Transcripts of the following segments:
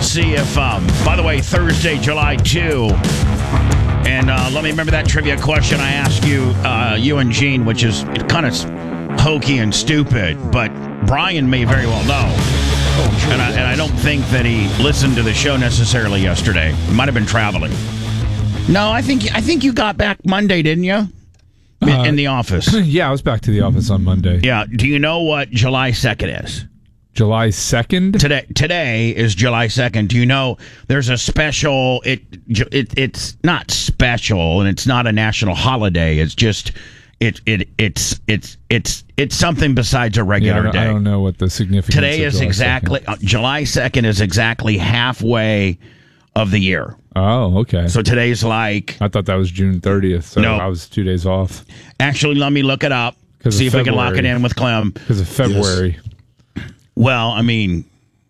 see if, by the way, Thursday, July 2, and let me remember that trivia question I asked you, you and Gene, which is kind of hokey and stupid, but Brian may very well know. And I don't think that he listened to the show necessarily yesterday. He might have been traveling. No, I think you got back Monday, didn't you? In the office. Yeah, I was back to the office on Monday. Yeah. Do you know what July 2nd is? July 2nd? Today is July 2nd. Do you know there's a special, it's not special and it's not a national holiday. It's just it's something besides a regular day. I don't know what the significance today of is exactly July 2nd is exactly halfway of the year. Oh, okay. So today's like, I thought that was June 30th, so no. I was 2 days off. Actually, let me look it up. See if we can lock it in with Clem. Because of February. Yes. Well, I mean,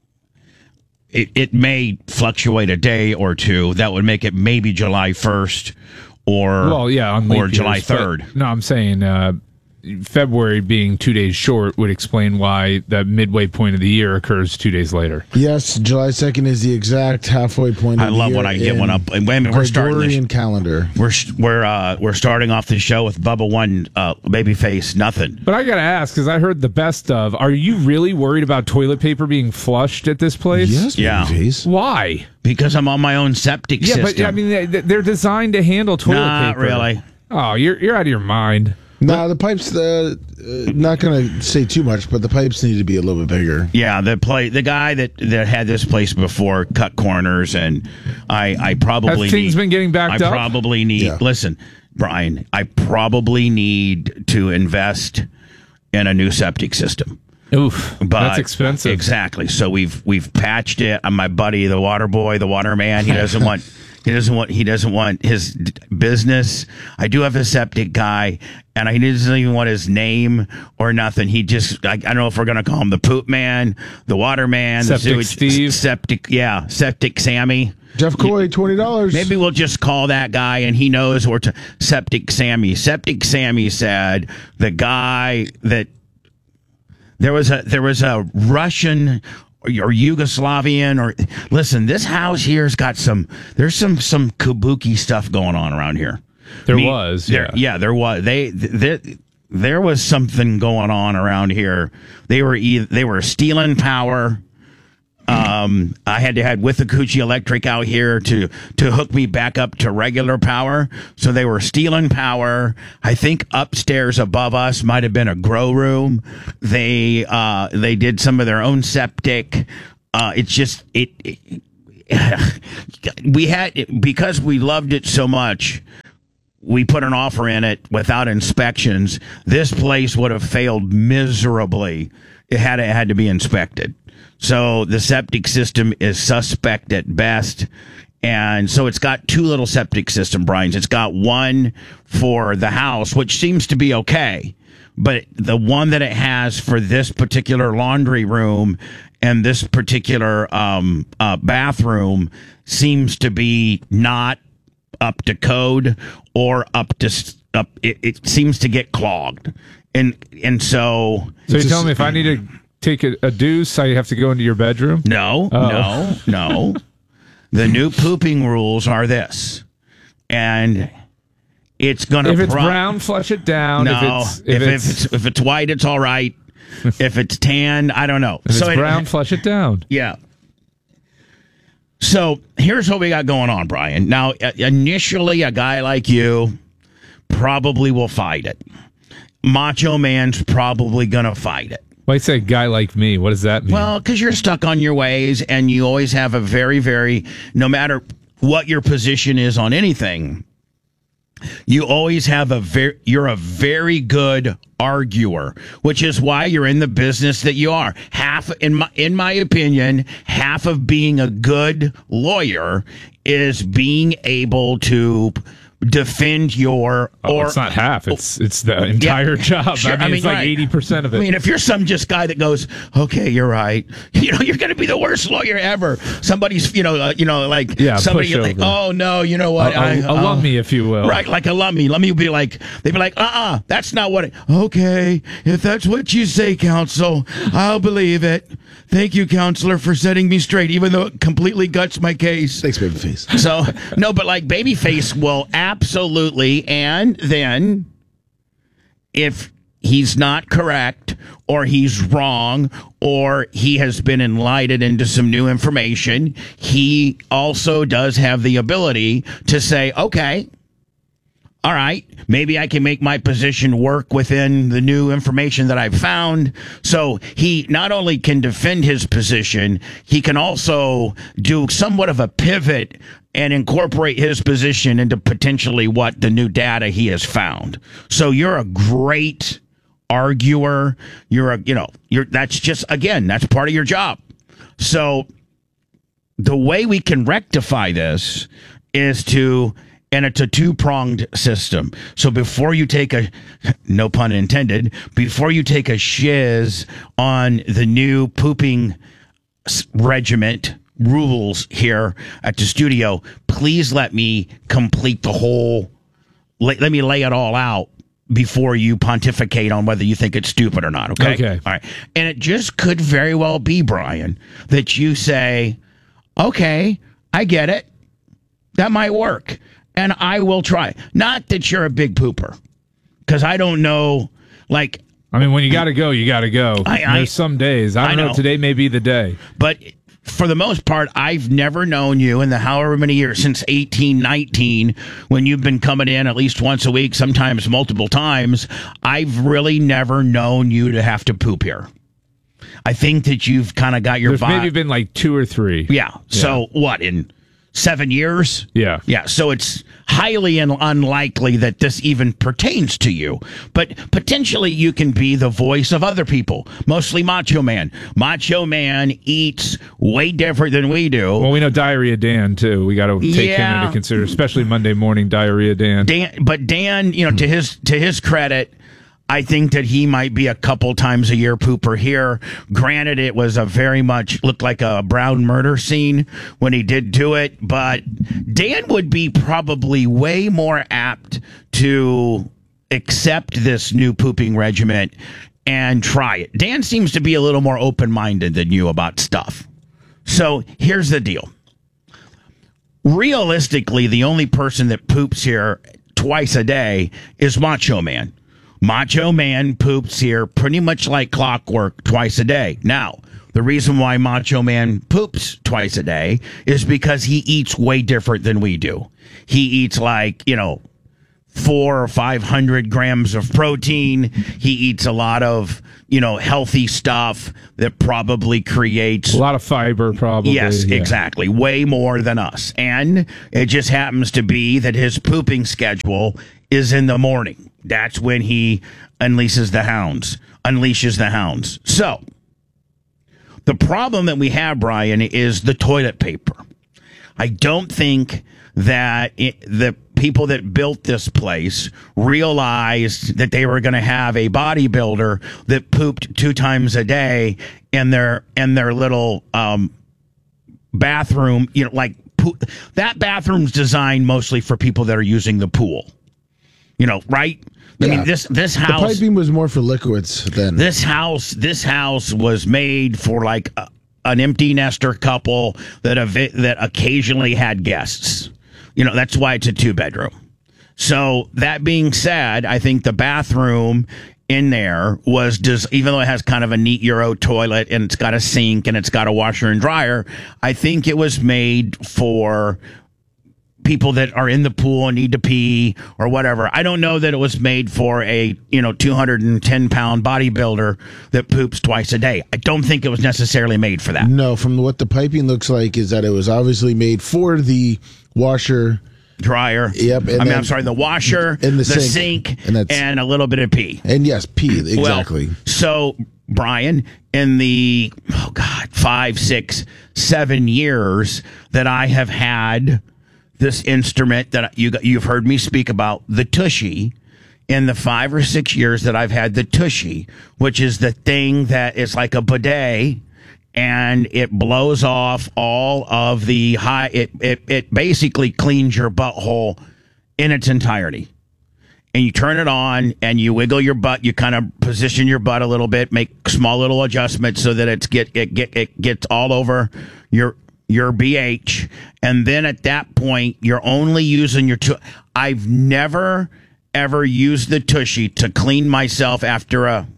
it may fluctuate a day or two. That would make it maybe July 1st or July 3rd. No, I'm saying February being 2 days short would explain why that midway point of the year occurs 2 days later. Yes, July 2nd is the exact halfway point of the year. I love when I get one up. Wait a minute, we're starting Gregorian calendar. We're starting off the show with Bubba One, Babyface, nothing. But I got to ask, because I heard the best of, are you really worried about toilet paper being flushed at this place? Yes, Babyface. Why? Because I'm on my own septic system. Yeah, but I mean, they're designed to handle toilet paper. Not really. Oh, you're out of your mind. No, the pipes, not going to say too much, but the pipes need to be a little bit bigger. Yeah, the guy that had this place before cut corners, and I probably have things been getting backed up? I probably need, listen, Brian, I probably need to invest in a new septic system. Oof, but that's expensive. Exactly. So we've patched it. My buddy, the water boy, the water man, he doesn't want his business. I do have a septic guy, and he doesn't even want his name or nothing. He just, I don't know if we're going to call him the poop man, the water man, septic the sewage Steve, septic Sammy. Jeff Coy, $20. Maybe we'll just call that guy, and he knows we're to Septic Sammy. Septic Sammy said the guy that there was a Russian or Yugoslavian, or listen, this house here's got there's some kabuki stuff going on around here. There was. There was something going on around here. They were stealing power. I had Withlacoochee Electric out here to hook me back up to regular power. So they were stealing power. I think upstairs above us might have been a grow room. They did some of their own septic. It's just we had, because we loved it so much, we put an offer in it without inspections. This place would have failed miserably. It had to be inspected. So the septic system is suspect at best. And so it's got two little septic system, Brian's. It's got one for the house, which seems to be okay. But the one that it has for this particular laundry room and this particular bathroom seems to be not up to code or it seems to get clogged. And so you're telling me if I need to take a deuce, I have to go into your bedroom? No. The new pooping rules are this, and it's gonna. If it's brown, flush it down. No, if it's white, it's all right. If it's tan, I don't know. If it's brown, flush it down. Yeah. So here's what we got going on, Brian. Now, initially, a guy like you probably will fight it. Macho Man's probably gonna fight it. Why you say a guy like me? What does that mean? Well, because you're stuck on your ways, and you always have a very, very, no matter what your position is on anything, you always have you're a very good arguer, which is why you're in the business that you are. In my opinion, half of being a good lawyer is being able to defend your it's not half. It's the entire job. Sure, I mean, it's like right. 80% of it. I mean, if you're some just guy that goes, okay, you're right. You're going to be the worst lawyer ever. Somebody's, like somebody, like, oh no, you know what? Alumni, if you will. Right, like alumni. Let me be like, they'd be like, that's not what. Okay, if that's what you say, counsel, I'll believe it. Thank you, counselor, for setting me straight, even though it completely guts my case. Thanks, Babyface. So, no, but like Babyface will absolutely, and then if he's not correct or he's wrong or he has been enlightened into some new information, he also does have the ability to say, okay, all right, maybe I can make my position work within the new information that I've found. So he not only can defend his position, he can also do somewhat of a pivot and incorporate his position into potentially what the new data he has found. So you're a great arguer. That's just, again, that's part of your job. So the way we can rectify this is and it's a two-pronged system. So before you take no pun intended, before you take a shiz on the new pooping regiment rules here at the studio, please let me complete the whole, let me lay it all out before you pontificate on whether you think it's stupid or not, okay? Okay. All right. And it just could very well be, Brian, that you say, okay, I get it. That might work. And I will try. Not that you're a big pooper, because I don't know, like... I mean, when you got to go, you got to go. There's some days. I don't know. Today may be the day. But for the most part, I've never known you in the however many years, since 1819, when you've been coming in at least once a week, sometimes multiple times, I've really never known you to have to poop here. I think that you've kind of got your... There's maybe been like 2 or 3. Yeah. So what, in 7 years? Yeah. Yeah. So it's highly unlikely that this even pertains to you. But potentially you can be the voice of other people, mostly Macho Man. Macho Man eats way different than we do. Well, we know Diarrhea Dan, too. We got to take him into consider, especially Monday morning Diarrhea Dan. But Dan, to his credit, I think that he might be a couple times a year pooper here. Granted, it was a very much looked like a Brown murder scene when he did do it, but Dan would be probably way more apt to accept this new pooping regiment and try it. Dan seems to be a little more open-minded than you about stuff. So here's the deal. Realistically, the only person that poops here twice a day is Macho Man. Macho Man poops here pretty much like clockwork twice a day. Now, the reason why Macho Man poops twice a day is because he eats way different than we do. He eats 400 or 500 grams of protein. He eats a lot of, healthy stuff that probably creates a lot of fiber, probably. Yes, exactly. Way more than us. And it just happens to be that his pooping schedule is in the morning. That's when he unleashes the hounds. So, the problem that we have, Brian, is the toilet paper. I don't think that the people that built this place realized that they were going to have a bodybuilder that pooped 2 times a day in their little bathroom. That bathroom's designed mostly for people that are using the pool. Right? I mean, this house. The piping was more for liquids than this house. This house was made for like an empty nester couple that occasionally had guests. That's why it's a 2-bedroom. So that being said, I think the bathroom in there was just, even though it has kind of a neat Euro toilet and it's got a sink and it's got a washer and dryer, I think it was made for people that are in the pool and need to pee or whatever. I don't know that it was made for a 210-pound bodybuilder that poops twice a day. I don't think it was necessarily made for that. No, from what the piping looks like is that it was obviously made for the washer, dryer. Yep. I'm sorry, the washer, and the sink and a little bit of pee. And yes, pee, exactly. Well, so, Brian, in the 5, 6, 7 years that I have had this instrument that you've heard me speak about, the Tushy, in the 5 or 6 years that I've had the Tushy, which is the thing that is like a bidet, and it blows off all of the high. It basically cleans your butthole in its entirety. And you turn it on and you wiggle your butt. You kind of position your butt a little bit, make small little adjustments so that it gets all over your BH. And then at that point, you're only using your I've never ever used the Tushy to clean myself after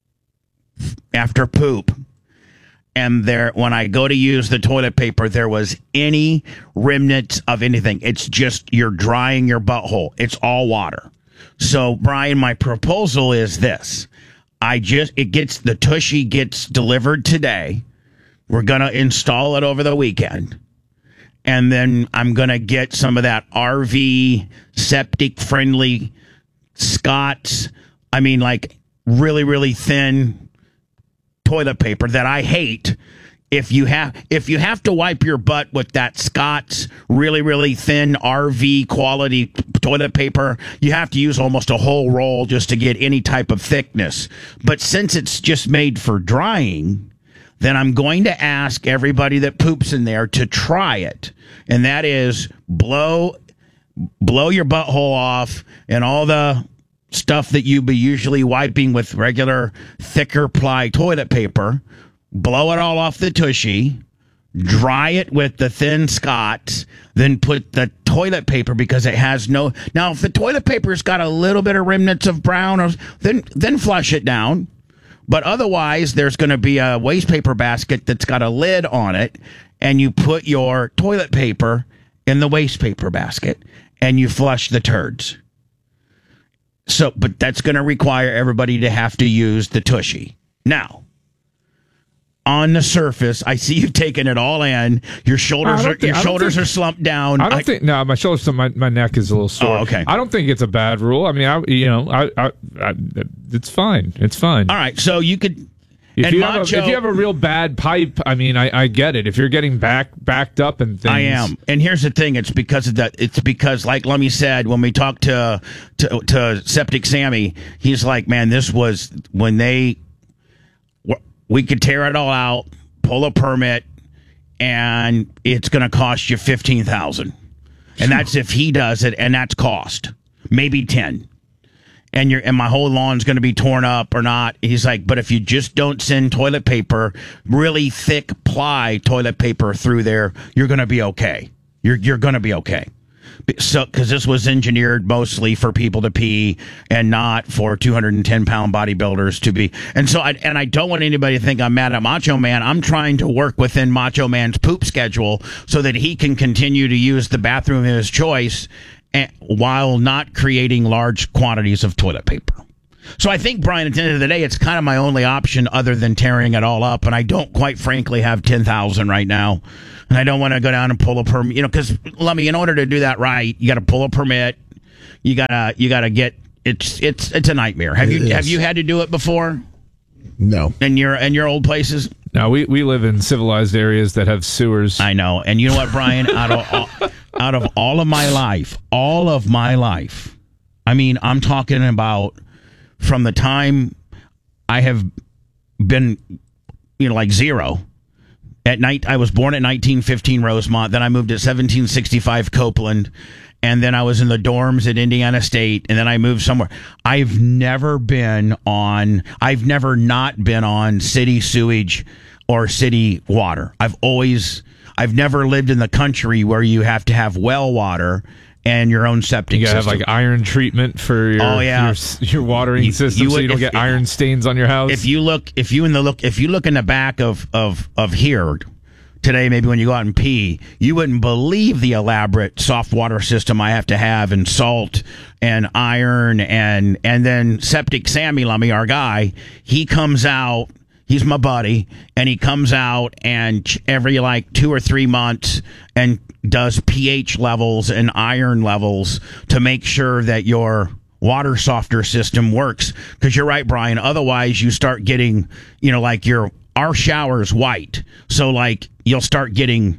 poop. And when I go to use the toilet paper, there was any remnants of anything. It's just you're drying your butthole. It's all water. So, Brian, my proposal is this. The Tushy gets delivered today. We're going to install it over the weekend. And then I'm going to get some of that RV septic friendly Scott's. I mean, like really, really thin toilet paper that I hate. If you have to wipe your butt with that Scott's really, really thin RV quality toilet paper, you have to use almost a whole roll just to get any type of thickness. But since it's just made for drying, then I'm going to ask everybody that poops in there to try it. And that is blow your butthole off and all the stuff that you'd be usually wiping with regular thicker ply toilet paper. Blow it all off the Tushy, dry it with the thin Scott's, then put the toilet paper, because it has no... Now, if the toilet paper's got a little bit of remnants of brown, then flush it down. But otherwise, there's going to be a waste paper basket that's got a lid on it, and you put your toilet paper in the waste paper basket, and you flush the turds. So, but that's going to require everybody to have to use the Tushy. Now, on the surface, I see you've taken it all in. Your shoulders are slumped down. I don't think. No, my shoulders. My neck is a little sore. Oh, okay. I don't think it's a bad rule. I mean, it's fine. It's fine. All right. So you could. If you have a real bad pipe, I mean, I get it. If you're getting backed up and things. I am. And here's the thing. It's because of that. It's because, like Lummy said, when we talked to Septic Sammy, he's like, man, this was when we could tear it all out, pull a permit, and it's going to cost you $15,000. And that's if he does it, and that's cost. Maybe 10. And my whole lawn's going to be torn up or not. He's like, but if you just don't send toilet paper, really thick ply toilet paper through there, you're going to be okay. You're going to be okay. So, because this was engineered mostly for people to pee and not for 210-pound bodybuilders to be. And so, I don't want anybody to think I'm mad at Macho Man. I'm trying to work within Macho Man's poop schedule so that he can continue to use the bathroom of his choice while not creating large quantities of toilet paper. So I think, Brian, at the end of the day, it's kind of my only option other than tearing it all up. And I don't quite frankly have 10,000 right now. And I don't want to go down and pull a permit, because Lummy, in order to do that right, you got to pull a permit. You gotta get it's a nightmare. Have you had to do it before? No. In your old places? No, we live in civilized areas that have sewers. I know. And you know what, Brian? Out of all of my life, I mean, I'm talking about from the time I have been, like zero. At night, I was born at 1915 Rosemont. Then I moved at 1765 Copeland. And then I was in the dorms at Indiana State. And then I moved somewhere. I've never not been on city sewage or city water. I've never lived in the country where you have to have well water and your own septic you gotta system. have like iron treatment for your watering system, so you don't get iron stains on your house. If you look in the back of here today, maybe when you go out and pee, you wouldn't believe the elaborate soft water system I have to have, and salt and iron and then Septic Sammy Lummy, our guy, he comes out. He's my buddy, and he comes out and every 2 or 3 months and does pH levels and iron levels to make sure that your water softener system works. Because you're right, Brian. Otherwise, you start getting, our shower's white, so you'll start getting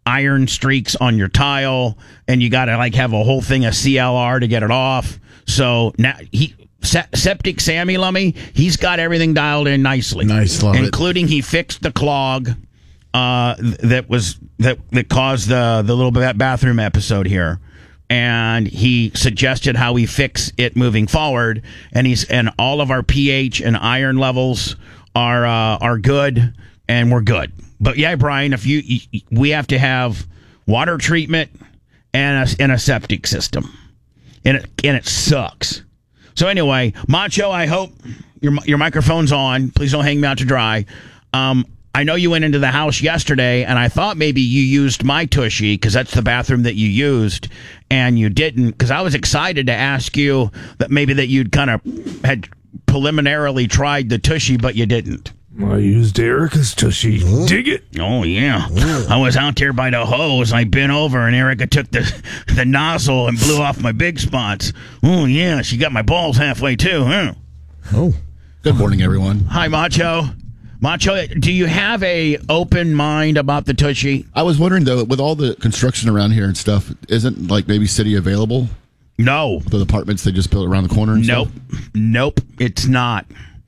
iron streaks on your tile, and you got to like have a whole thing of CLR to get it off. So now Septic Sammy Lummy, he's got everything dialed in nicely. Nice, love including he fixed the clog that caused the little bathroom episode here. And he suggested how we fix it moving forward, and all of our pH and iron levels are good, and we're good. But yeah, Brian, we have to have water treatment and a septic system, and it sucks. So anyway, Macho, I hope your microphone's on. Please don't hang me out to dry. I know you went into the house yesterday, and I thought maybe you used my Tushy because that's the bathroom that you used, and you didn't. Because I was excited to ask you that you'd kind of had preliminarily tried the Tushy, but you didn't. I used Erica's Tushy. Dig it. Oh, yeah. I was out there by the hose. I bent over, and Erica took the nozzle and blew off my big spots. Oh, yeah. She got my balls halfway, too. Huh? Oh. Good morning, everyone. Hi, Macho. Macho, do you have a open mind about the Tushy? I was wondering, though, with all the construction around here and stuff, isn't, like, maybe city available? No. The apartments they just built around the corner and stuff? Nope. It's not.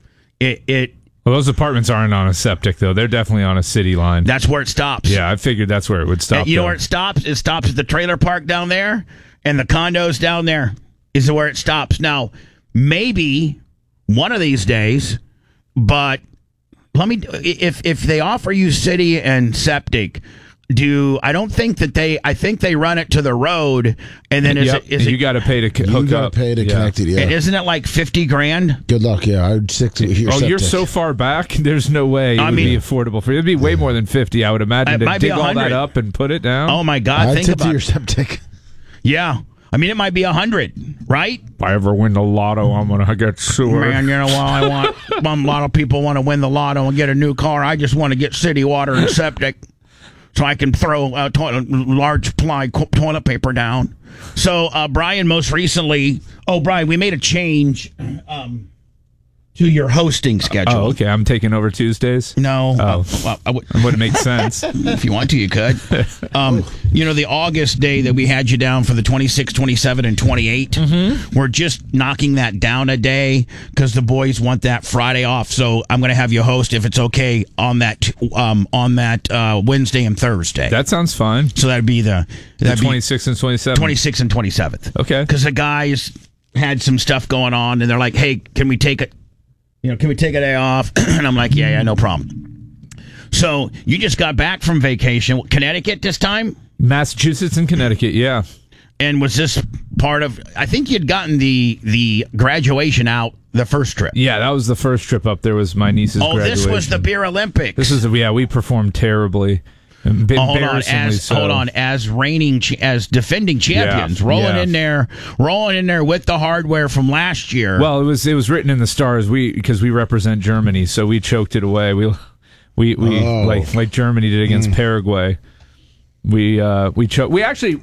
Well, those apartments aren't on a septic, though. They're definitely on a city line. That's where it stops. Yeah, I figured that's where it would stop. You know where it stops? It stops at the trailer park down there, and the condos down there is where it stops. Now, maybe one of these days, but if they offer you city and septic, I think they run it to the road, and then you got to pay to hook up. Pay to connect it. Yeah. And isn't it like $50,000? Good luck. Yeah, I would stick to your septic. You're so far back. There's no way it would be affordable for you. It'd be way more than 50. I would imagine to dig all that up and put it down. Oh my God! I'd think stick about to your septic. Yeah. I mean, it might be 100, right? If I ever win the lotto, I'm going to get sewer. Man, you know, a lot of people want to win the lotto and get a new car. I just want to get city water and septic so I can throw large ply toilet paper down. So, Brian, most recently... Oh, Brian, we made a change to your hosting schedule. Oh, okay. I'm taking over Tuesdays? No. It wouldn't make sense. If you want to, you could. The August day that we had you down for the 26, 27, and 28, we're just knocking that down a day because the boys want that Friday off. So I'm going to have you host, if it's okay, on that Wednesday and Thursday. That sounds fine. So that'd be the 26th and 27th? 26th and 27th. Okay. Because the guys had some stuff going on, and they're like, hey, can we take it? Can we take a day off? And I'm like, yeah, no problem. So you just got back from vacation. Connecticut this time? Massachusetts and Connecticut, yeah. And was this part of... I think you'd gotten the graduation out the first trip. Yeah, that was the first trip up there was my niece's graduation. Oh, this was the Beer Olympics. We performed terribly. Hold on, as defending champions, rolling in there with the hardware from last year. Well, it was written in the stars. Because we represent Germany, so we choked it away. We like Germany did against Paraguay. We choked.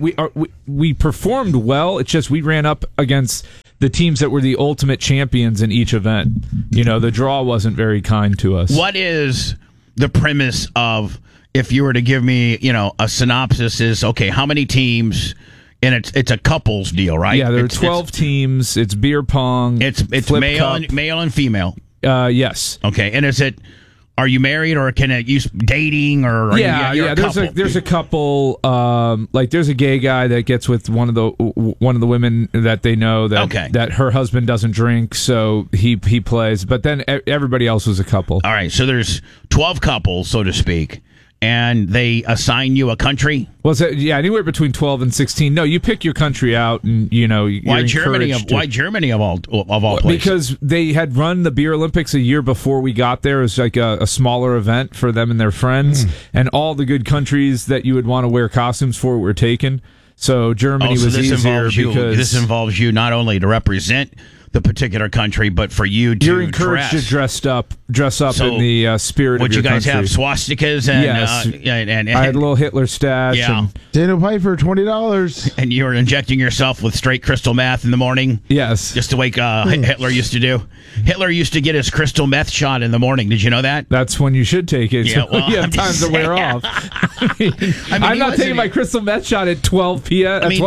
We performed well. It's just we ran up against the teams that were the ultimate champions in each event. The draw wasn't very kind to us. What is the premise of? If you were to give me, a synopsis, is okay. How many teams? And it's a couples deal, right? Yeah, there are 12 teams. It's beer pong. It's male and female. Yes. Okay, and is it? Are you married, or can it use dating, or There's a couple. There's a gay guy that gets with one of the women that they know that her husband doesn't drink, so he plays. But then everybody else was a couple. All right, so there's 12 couples, so to speak. And they assign you a country? Well, anywhere between 12 and 16. No, you pick your country out, and why Germany? Why Germany of all places? Because they had run the Beer Olympics a year before we got there. It was like a smaller event for them and their friends, and all the good countries that you would want to wear costumes for were taken. So Germany was easier because this involves you not only to represent the particular country, but for you to you're encouraged to dress up dress up in the spirit would of your you guys country. have swastikas and Yes. And I had a little Hitler stash. Yeah. And, Daniel Pfeiffer, $20. and you were injecting yourself with straight crystal meth in the morning yes. just to wake Hitler used to do. Hitler used to get his crystal meth shot in the morning. Did you know that? That's when you should take it. Yeah, So well, you have I'm time just to wear saying. off. he I'm not wasn't- taking my crystal meth shot at 12 p.m. I mean-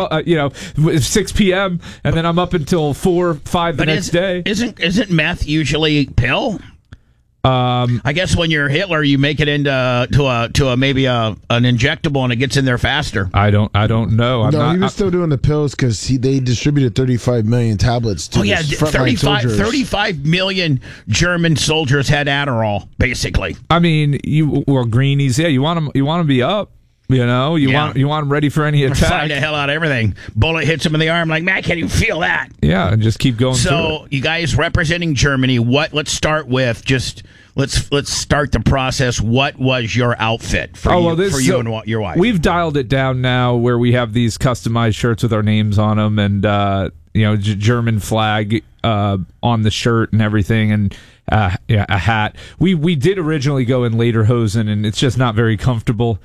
6 p.m. and then I'm up until 4, 5 the next day. Isn't meth usually pill? I guess when you're Hitler, you make it into maybe an injectable, and it gets in there faster. I don't know. He was still doing the pills because they distributed 35 million tablets to the frontline soldiers. 35 million German soldiers had Adderall, basically. I mean, greenies. Yeah, you want them to be up. You want them ready for any attack. Fly the hell out of everything. Bullet hits him in the arm. Like, man, I can't even feel that. Yeah, and just keep going. So, you guys representing Germany, let's start with let's start the process. What was your outfit for you and your wife? We've dialed it down now where we have these customized shirts with our names on them and German flag on the shirt and everything, and a hat. We did originally go in lederhosen, and it's just not very comfortable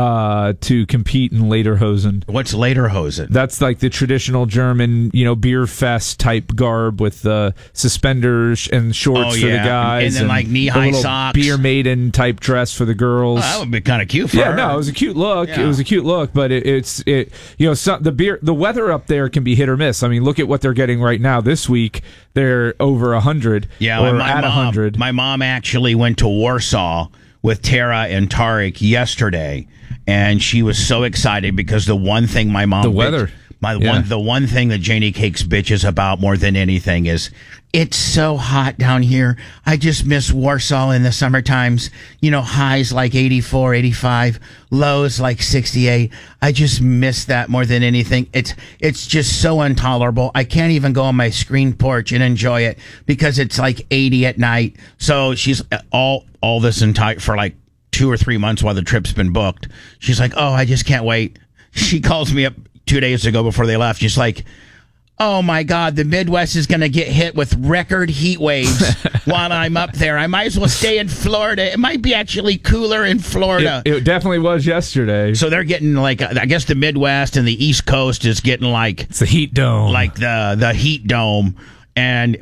to compete in lederhosen. What's lederhosen? That's like the traditional German, beer fest type garb with the suspenders and shorts for the guys, and then like knee-high socks. Beer maiden type dress for the girls. Oh, that would be kind of cute for her. No, it was a cute look. Yeah. It was a cute look, but the weather up there can be hit or miss. I mean, look at what they're getting right now. This week they're over 100. Yeah, or at 100. My mom actually went to Warsaw with Tara and Tarek yesterday, and she was so excited because the one thing my mom the weather. The one thing that Janie Cakes bitches about more than anything is it's so hot down here. I just miss Warsaw in the summer times. Highs like 84, 85, lows like 68. I just miss that more than anything. It's just so intolerable. I can't even go on my screen porch and enjoy it because it's like 80 at night. So she's all this entire for like 2 or 3 months while the trip's been booked. She's like, oh, I just can't wait. She calls me up 2 days ago before they left. She's like, oh my God, the Midwest is going to get hit with record heat waves while I'm up there. I might as well stay in Florida. It might be actually cooler in Florida. It definitely was yesterday. So they're getting like, I guess the Midwest and the East Coast is getting like, it's the heat dome. like the heat dome. And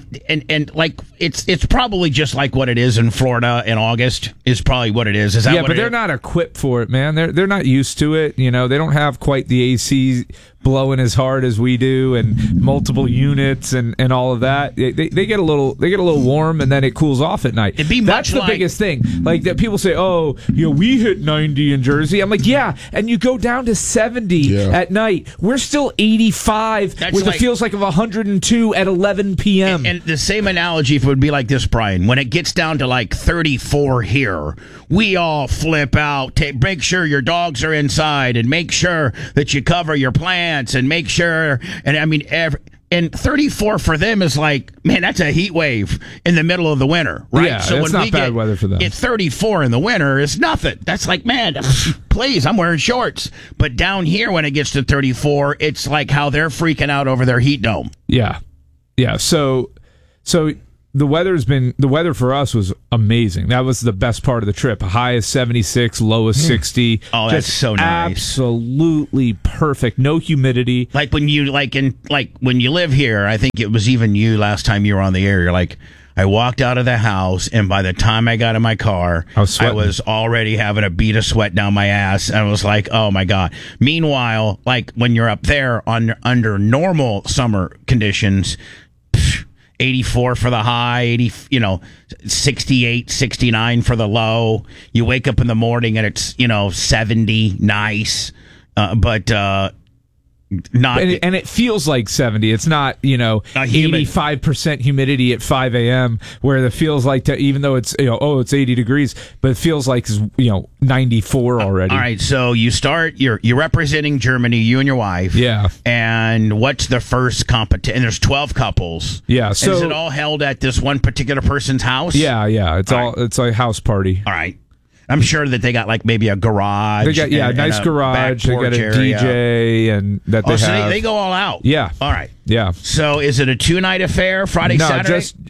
it's probably just like what it is in Florida in August is probably what it is. Is that yeah, what but it they're is? not equipped for it, man. They're not used to it. They don't have quite the AC blowing as hard as we do, and multiple units and all of that. They get a little warm, and then it cools off at night. It'd be That's the biggest thing. Like that, people say, "Oh, we hit 90 in Jersey." I'm like, yeah, and you go down to 70 at night. We're still 85 with it feels like of 102 at 11 p.m. And the same analogy would be like this, Brian. When it gets down to like 34 here, we all flip out. Make sure your dogs are inside, and make sure that you cover your plants, and make sure. And I mean, and 34 for them is like, man, that's a heat wave in the middle of the winter, right? Yeah, so it's not bad weather for them. At 34 in the winter is nothing. That's like, man, please, I'm wearing shorts. But down here, when it gets to 34, it's like how they're freaking out over their heat dome. Yeah. So the weather for us was amazing. That was the best part of the trip. A high of 76, low of 60. Oh, that's Just so nice. Absolutely perfect. No humidity. Like when you when you live here, I think it was even you last time you were on the air. You're like, I walked out of the house, and by the time I got in my car, I was already having a bead of sweat down my ass. And I was like, oh my God. Meanwhile, like when you're up there under normal summer conditions, 84 for the high, 68, 69 for the low. You wake up in the morning and it's, 70, nice. But not. And it feels like 70. It's not, 85% humidity at 5 a.m. where it feels like, even though it's, it's 80 degrees, but it feels like, 94 already. All right. So you're representing Germany, you and your wife. Yeah. And what's the first competition? And there's 12 couples. Yeah. And So is it all held at this one particular person's house? Yeah. It's a house party. All right. I'm sure that they got like maybe a garage. They got nice garage. They got a area. DJ and that they have. So they go all out. Yeah. All right. Yeah. So is it a 2-night affair? Friday, Saturday?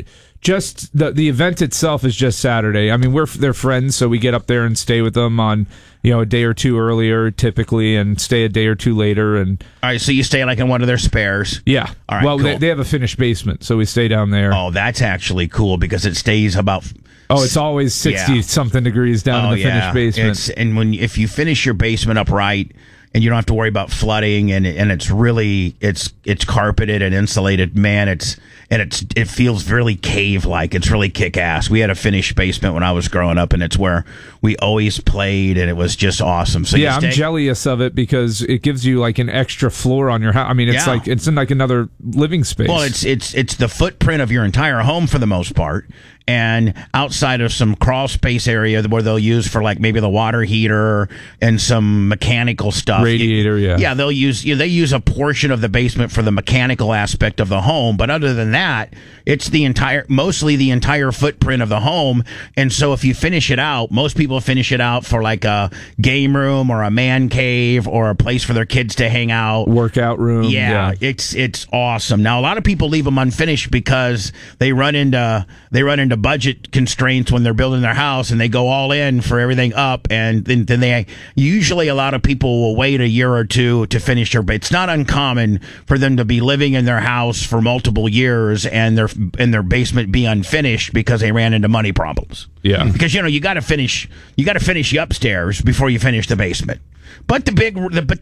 just the event itself is just Saturday. I mean, they're friends, so we get up there and stay with them on a day or two earlier typically, and stay a day or two later. And all right, so you stay like in one of their spares. Yeah. All right. Well, cool. they have a finished basement, so we stay down there. Oh, that's actually cool because it stays about. Oh, it's always 60 something degrees down in the finished basement. If you finish your basement up right, and you don't have to worry about flooding, and it's really it's carpeted and insulated, man, it feels really cave-like. It's really kick-ass. We had a finished basement when I was growing up, and it's where we always played, and it was just awesome. So I'm jealous of it because it gives you like an extra floor on your house. I mean, it's like it's in like another living space. Well, it's the footprint of your entire home for the most part. And outside of some crawl space area where they'll use for like maybe the water heater and some mechanical stuff, radiator, they'll use they use a portion of the basement for the mechanical aspect of the home. But other than that, it's mostly the entire footprint of the home. And so if you finish it out, most people finish it out for like a game room or a man cave or a place for their kids to hang out, workout room. Yeah. It's awesome. Now a lot of people leave them unfinished because they run into budget constraints when they're building their house, and they go all in for everything up, and then they usually, a lot of people will wait a year or two to finish their. It's not uncommon for them to be living in their house for multiple years and their basement be unfinished because they ran into money problems. Yeah, because you got to finish the upstairs before you finish the basement. But the big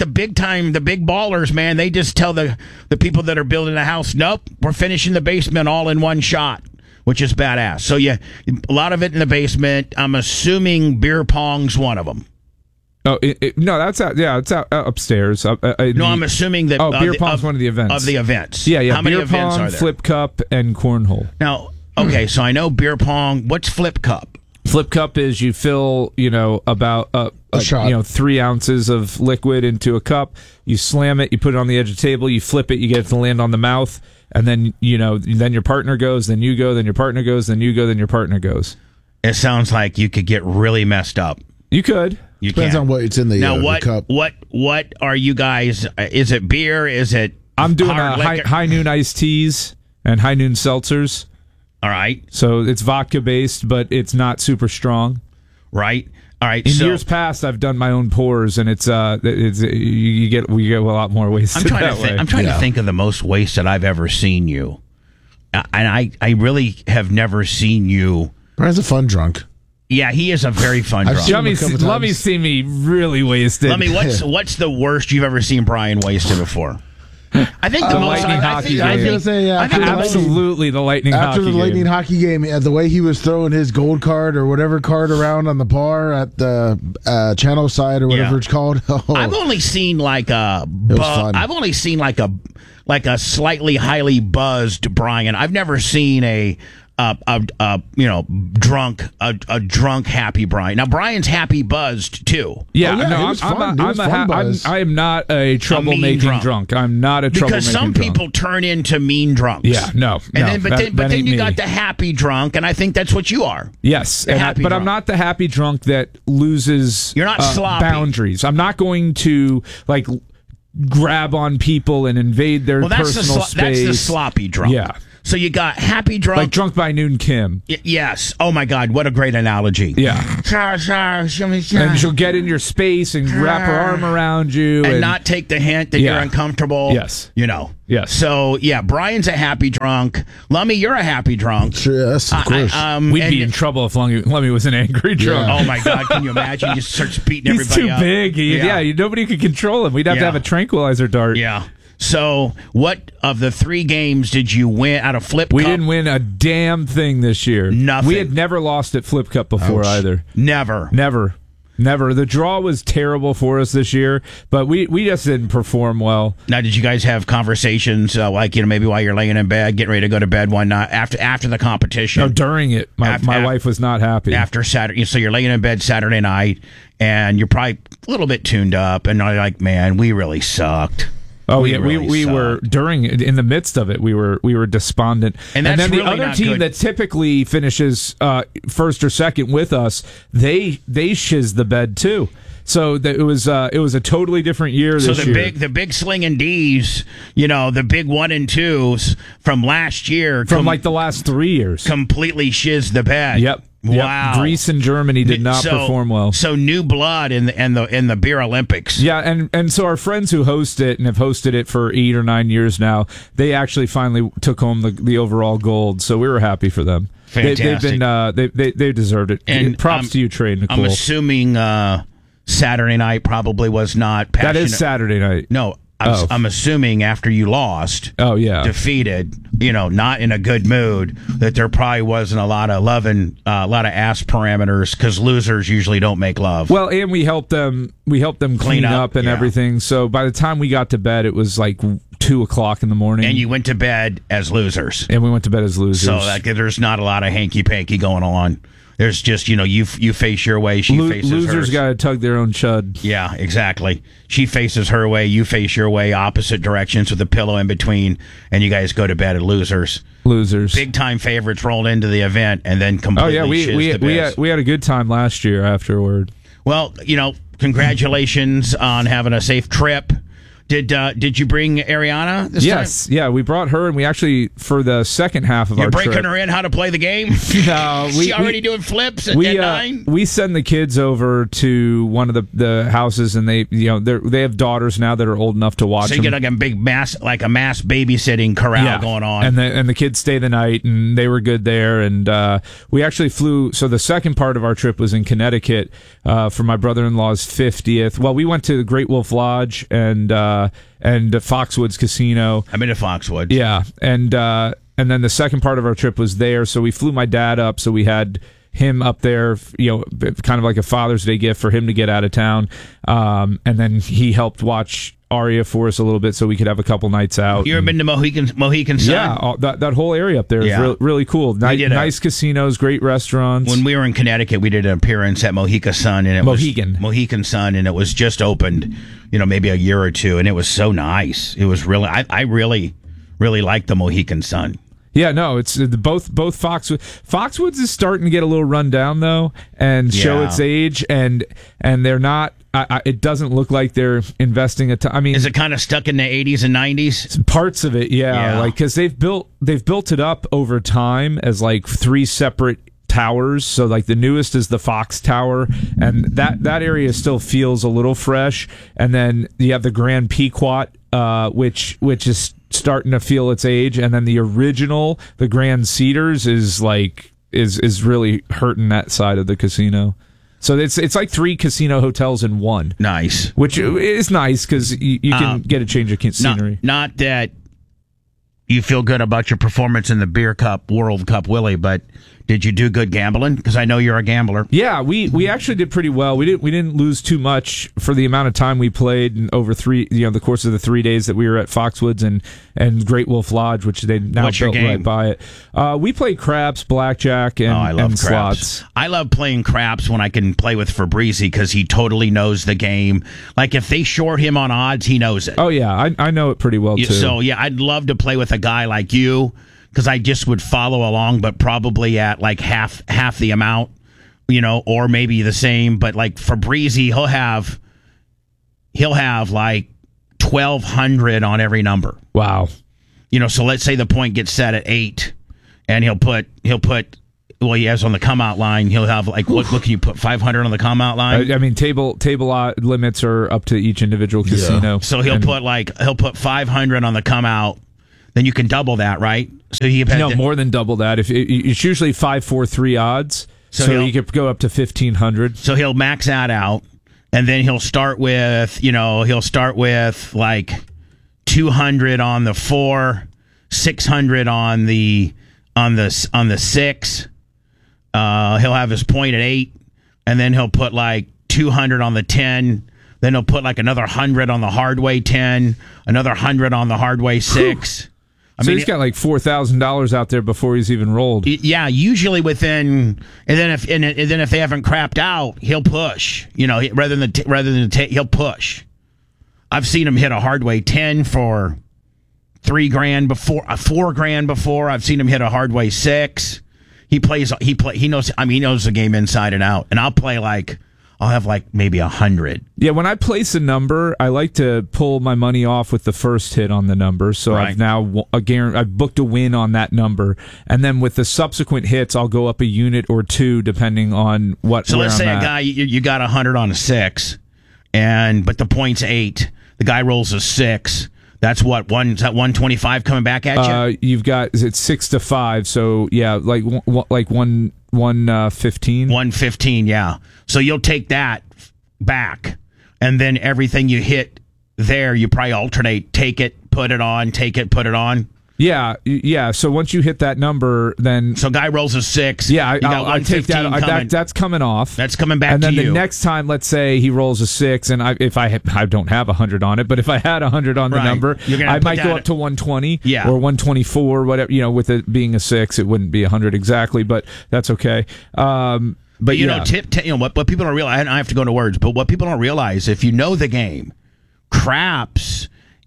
ballers, man, they just tell the people that are building a house, nope, we're finishing the basement all in one shot, which is badass. So a lot of it in the basement. I'm assuming beer pong's one of them. Oh no, that's out. Yeah, it's out upstairs. I'm assuming that. Beer pong's one of the events. Of the events. Yeah. How many beer events pong, are there? Flip cup, and cornhole. Now, okay, so I know beer pong. What's flip cup? Flip cup is you fill, about a shot. 3 ounces of liquid into a cup. You slam it. You put it on the edge of the table. You flip it. You get it to land on the mouth. And then, then your partner goes, then you go, then your partner goes, then you go, then your partner goes. It sounds like you could get really messed up. You could. Depends on what it's in the, the cup. What are you guys? Is it beer? Is it? I'm doing high noon iced teas and high noon seltzers. All right. So it's vodka based, but it's not super strong. Right. All right. In years past, I've done my own pours, and we get a lot more wasted that way. I'm trying to think of the most wasted I've ever seen you, and I really have never seen you. Brian's a fun drunk. Yeah, he is a very fun drunk. Let me see me really wasted. Let me. What's the worst you've ever seen Brian wasted before? I think the most Lightning hockey game. I was going to say, absolutely the Lightning hockey game. After the Lightning hockey game, the way he was throwing his gold card or whatever card around on the bar at the channel side or whatever it's called. Oh. I've only seen like a slightly highly buzzed Brian. I've never seen a drunk happy Brian. Now Brian's happy buzzed too. Yeah, I am not a troublemaking drunk. I'm not a troublemaking drunk. Because some people turn into mean drunks. Yeah, no. But then you got the happy drunk, and I think that's what you are. Yes, but I'm not the happy drunk that loses. You're not sloppy. Boundaries. I'm not going to grab on people and invade their personal space. That's the sloppy drunk. Yeah. So you got happy drunk. Like Drunk by Noon Kim. Yes. Oh, my God. What a great analogy. Yeah. And she'll get in your space and wrap her arm around you. And not take the hint that you're uncomfortable. Yes. Yes. So, Brian's a happy drunk. Lummy, you're a happy drunk. Sure, yes, of course. We'd be in trouble if Lummy was an angry drunk. Yeah. Oh, my God. Can you imagine? He just starts beating everybody up. He's too big. Nobody could control him. We'd have to have a tranquilizer dart. Yeah. So, what of the 3 games did you win out of Flip Cup? We didn't win a damn thing this year. Nothing. We had never lost at Flip Cup before either. Never. The draw was terrible for us this year, but we just didn't perform well. Now, did you guys have conversations maybe while you're laying in bed, getting ready to go to bed one night after the competition? No, during it. My wife was not happy. After Saturday, so you're laying in bed Saturday night, and you're probably a little bit tuned up, and you're like, man, we really sucked. Oh yeah, we were in the midst of it. We were despondent, and then the other team that typically finishes first or second with us, they shiz the bed too. So it was a totally different year this year. So the big slinging D's, the big 1 and 2s from last year, from like the last 3 years, completely shiz the bed. Yep. Wow. Greece and Germany did not perform well. So new blood in the beer Olympics. Yeah, and so our friends who host it and have hosted it for 8 or 9 years now, they actually finally took home the overall gold. So we were happy for them. Fantastic. They deserved it. And props to you, Trey, Nicole. I'm assuming Saturday night probably was not passionate. That is Saturday night. No, I'm assuming after you lost, defeated, not in a good mood, that there probably wasn't a lot of loving, a lot of ass parameters, because losers usually don't make love. Well, and we helped them clean up and everything. So by the time we got to bed, it was like 2:00 in the morning. And you went to bed as losers. And we went to bed as losers. So there's not a lot of hanky-panky going on. There's just, you face your way, she faces hers. Losers got to tug their own chud. Yeah, exactly. She faces her way, you face your way, opposite directions with a pillow in between, and you guys go to bed as losers. Losers. Big-time favorites rolled into the event and then completely shiz the beds. We had a good time last year afterward. Well, congratulations on having a safe trip. Did you bring Ariana this time? Yes, yeah, we brought her, and we actually, for the second half of our trip... You're breaking her in how to play the game? No. She already doing flips at 9? We send the kids over to one of the houses, and they have daughters now that are old enough to watch them. So you get like a big mass babysitting corral going on. And the kids stay the night, and they were good there, and we actually flew... So the second part of our trip was in Connecticut for my brother-in-law's 50th. Well, we went to the Great Wolf Lodge and Foxwoods Casino. I've been to Foxwoods. Yeah, and then the second part of our trip was there. So we flew my dad up. So we had him up there, kind of like a Father's Day gift for him to get out of town. And then he helped watch Aria for us a little bit, so we could have a couple nights out. You ever been to Mohegan Sun? Yeah, that whole area up there is really cool. Nice casinos, great restaurants. When we were in Connecticut, we did an appearance at Mohegan Sun, and Mohegan Sun, and it was just opened, maybe a year or two, and it was so nice. It was really, I really, really liked the Mohegan Sun. Yeah, no, it's both Foxwoods. Foxwoods is starting to get a little run down though, and show its age, and they're not. It doesn't look like they're investing a ton. I mean, is it kind of stuck in the 80s and 90s? Parts of it, yeah. Like because they've built it up over time as like 3 separate towers. So like the newest is the Fox Tower, and that area still feels a little fresh. And then you have the Grand Pequot, which is starting to feel its age, and then the original, the Grand Cedars, is really hurting that side of the casino. So it's like 3 casino hotels in one. Nice. Which is nice because you can get a change of scenery. Not that you feel good about your performance in the Beer Cup, World Cup, Willie, but did you do good gambling? Because I know you're a gambler. Yeah, we actually did pretty well. We didn't lose too much for the amount of time we played, and over the course of the 3 days that we were at Foxwoods and Great Wolf Lodge, which they now built right by it. We played craps, blackjack, and I love craps. Slots. I love playing craps when I can play with Fabrizi because he totally knows the game. Like if they short him on odds, he knows it. Oh yeah, I know it pretty well too. So yeah, I'd love to play with a guy like you, because I just would follow along, but probably at like half the amount, or maybe the same. But like Fabrizi, he'll have like 1,200 on every number. Wow. So let's say the point gets set at 8, and he'll put. Well, he has on the come out line. He'll have like what can you put 500 on the come out line? I mean, table limits are up to each individual casino. So he'll put 500 on the come out. Then you can double that, right? So more than double that. If it's usually 5-4-3 odds, so you could go up to 1,500. So he'll max that out, and then he'll start with like 200 on the 4, 600 on the 6. He'll have his point at 8, and then he'll put like 200 on the 10. Then he'll put like another 100 on the hard way 10, another 100 on the hard way 6. So he's got like $4,000 out there before he's even rolled. Yeah, usually within, and then if they haven't crapped out, he'll push. Rather than he'll push. I've seen him hit a hard way 10 for $3,000 before, $4,000 before. I've seen him hit a hard way 6. He knows the game inside and out. And I'll play I'll have like maybe 100. Yeah, when I place a number, I like to pull my money off with the first hit on the number. So Right. I've now I've booked a win on that number, and then with the subsequent hits, I'll go up a unit or two depending on what. So let's where say I'm a at. guy you got 100 on a 6, but the point's 8. The guy rolls a 6. That's what is that 125 coming back at you? You've got it's 6 to 5, so yeah, like 115. 115, yeah. So you'll take that back, and then everything you hit there, you probably alternate. Take it, put it on. Take it, put it on. Yeah. So once you hit that number, then So guy rolls a 6. yeah, you got I take that. 115 coming. That's coming off. That's coming back and to then you. the next time, let's say he rolls a 6, and I don't have 100 on it, but if I had 100 on the Right. number, You're gonna I put might that go at- up to 120 Yeah. or 124, whatever. With it being a 6, it wouldn't be 100 exactly, but that's okay. But you know, what people don't realize. I have to go into words, but what people don't realize, if you know the game, craps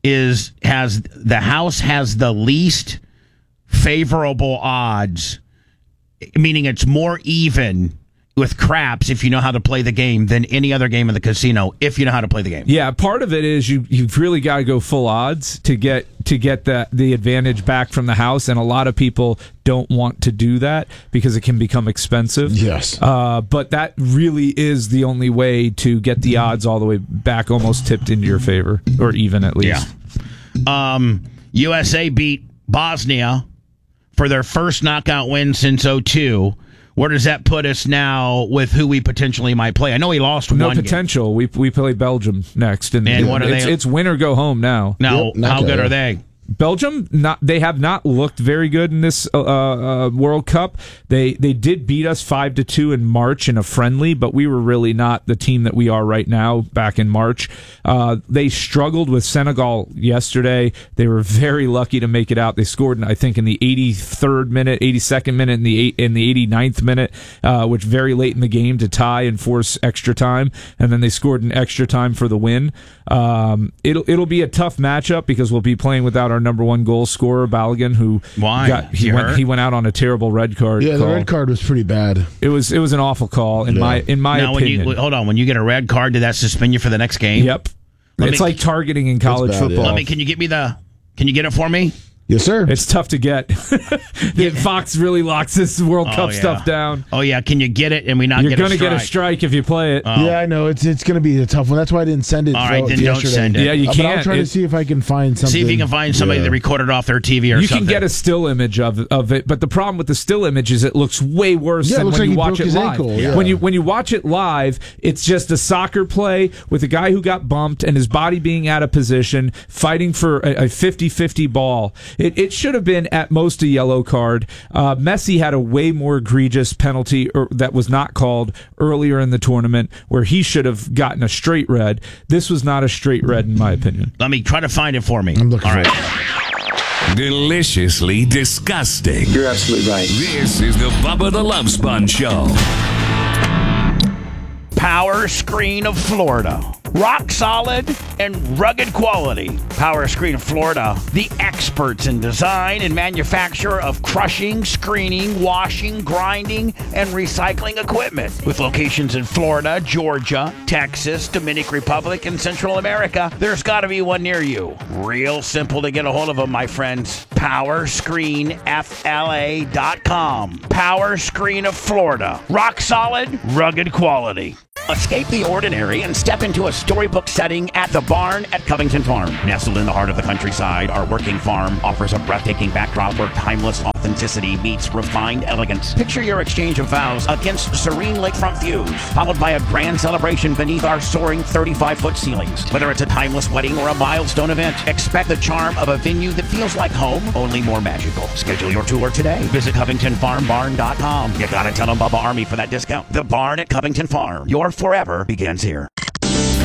has the house has the least favorable odds, meaning it's more even with craps if you know how to play the game than any other game in the casino if you know how to play the game. Yeah, part of it is you've really got to go full odds to get the advantage back from the house, and a lot of people don't want to do that because it can become expensive. Yes. But that really is the only way to get the odds all the way back, almost tipped into your favor, or even at least. Yeah. USA beat Bosnia for their first knockout win since 2002. Where does that put us now with who we potentially might play? I know he lost No one potential. We play Belgium next, and what are they? It's win or go home now. Now, Yep, how good okay. are they? Belgium, they have not looked very good in this World Cup. They did beat us 5-2 in March in a friendly, but we were really not the team that we are right now back in March. They struggled with Senegal yesterday. They were very lucky to make it out. They scored, I think, in the 83rd minute, 82nd minute, and in the 89th minute, which very late in the game to tie and force extra time, and then they scored in extra time for the win. It'll be a tough matchup because we'll be playing without our number one goal scorer, Balogun, who Why? he went out on a terrible red card. Yeah, the call. red card was pretty bad. It was an awful call in my Now, opinion. when you get a red card, did that suspend you for the next game? Yep, Let it's me- like targeting in college bad, football. yeah. Can you get it for me? Yes, sir. It's tough to get. Fox really locks this World Cup stuff down. Oh yeah, can you get it and we not You're get going a to strike? get a strike if you play it. Yeah, I know. It's going to be a tough one. That's why I didn't send it. All right, then don't yesterday. send it. Yeah, you But I'll can't. try to see if I can find something. See if you can find somebody that recorded off their TV or You something. can get a still image of it, but the problem with the still image is it looks way worse Yeah, it than looks when like you he watch broke it his live. ankle, yeah. When you watch it live, it's just a soccer play with a guy who got bumped and his body being out of position, fighting for a 50-50 ball. It should have been at most a yellow card. Messi had a way more egregious penalty that was not called earlier in the tournament where he should have gotten a straight red. This was not a straight red in my opinion. Let me try to find it for me. I'm looking All for right. it. Deliciously disgusting. You're absolutely right. This is the Bubba the Love Sponge Show. Power Screen of Florida. Rock solid and rugged quality. Power Screen of Florida, the experts in design and manufacture of crushing, screening, washing, grinding, and recycling equipment. With locations in Florida, Georgia, Texas, Dominican Republic, and Central America, there's got to be one near you. Real simple to get a hold of them, my friends. PowerscreenFLA.com. Power Screen of Florida. Rock solid, rugged quality. Escape the ordinary and step into a storybook setting at the Barn at Covington Farm. Nestled in the heart of the countryside, our working farm offers a breathtaking backdrop where timeless authenticity meets refined elegance. Picture your exchange of vows against serene lakefront views, followed by a grand celebration beneath our soaring 35-foot ceilings. Whether it's a timeless wedding or a milestone event, expect the charm of a venue that feels like home, only more magical. Schedule your tour today. Visit CovingtonFarmBarn.com. You gotta tell them Bubba Army for that discount. The Barn at Covington Farm. Your forever begins here.